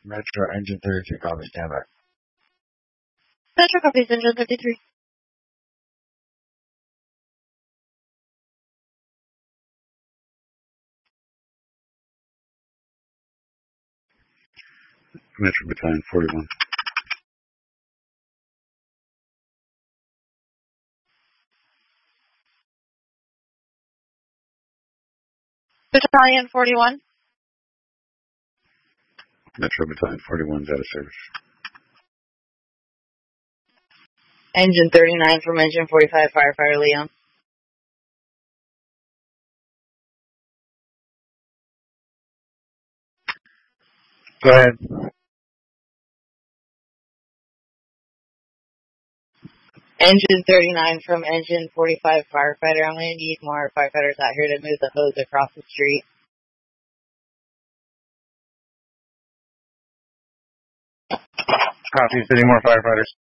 Metro engine 33 copy, stand by. Metro copies, engine 53. Metro Battalion 41. Battalion 41. Metro Battalion 41 is out of service. Engine 39 from engine 45, firefighter Leon. Go ahead. Engine 39 from engine 45, firefighter. I'm going to need more firefighters out here to move the hose across the street. Copy, sending more firefighters.